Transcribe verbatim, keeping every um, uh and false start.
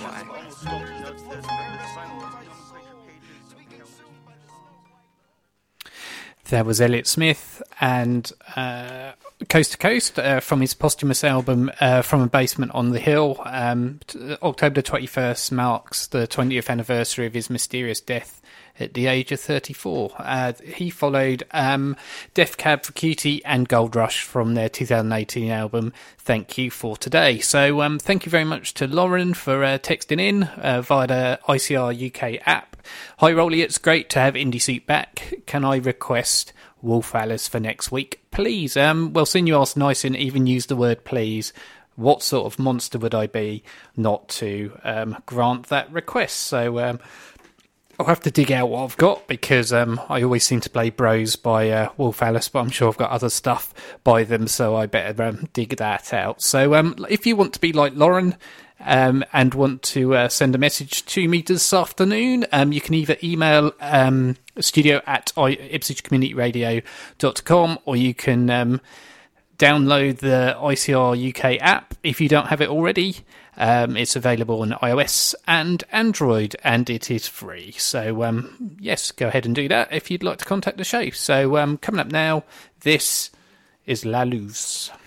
why. There was Elliott Smith and uh, Coast to Coast uh, from his posthumous album uh, From a Basement on the Hill. Um, t- October twenty-first marks the twentieth anniversary of his mysterious death at the age of thirty-four. Uh, he followed um, Death Cab for Cutie and Gold Rush from their two thousand eighteen album Thank You for Today. So um, thank you very much to Lauren for uh, texting in uh, via the I C R U K app. Hi Rolly, it's great to have Indie Seat back. Can I request Wolf Alice for next week, please? Um, well, seeing you asked nice and even used the word please, what sort of monster would I be not to um, grant that request? So um, I'll have to dig out what I've got, because um, I always seem to play Bros by uh, Wolf Alice, but I'm sure I've got other stuff by them, so I better um, dig that out. So um, if you want to be like Lauren um, and want to uh, send a message to me this afternoon, um, you can either email um, studio at ipswich community radio dot com, or you can um, download the I C R U K app if you don't have it already. Um, it's available on iOS and Android, and it is free. So, um, yes, go ahead and do that if you'd like to contact the show. So, um, coming up now, this is La Luz.